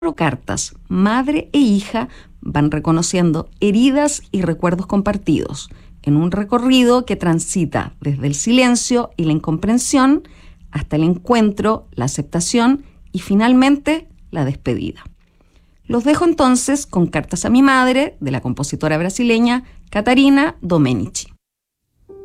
cartas, madre e hija van reconociendo heridas y recuerdos compartidos en un recorrido que transita desde el silencio y la incomprensión hasta el encuentro, la aceptación y finalmente la despedida. Los dejo entonces con Cartas a mi madre, de la compositora brasileña Catarina Domenici.